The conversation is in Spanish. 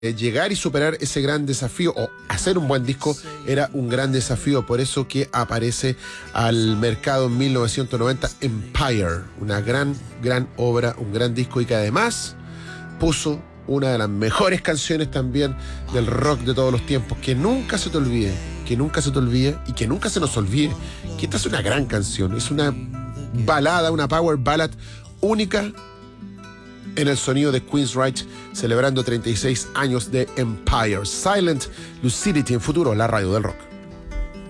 llegar y superar ese gran desafío o hacer un buen disco era un gran desafío, por eso que aparece al mercado en 1990 Empire, una gran obra, un gran disco y que además puso una de las mejores canciones también del rock de todos los tiempos, que nunca se te olvide, que nunca se te olvide y que nunca se nos olvide que esta es una gran canción, es una balada, una power ballad única en el sonido de Queensryche, celebrando 36 años de Empire. Silent Lucidity en futuro, la radio del rock.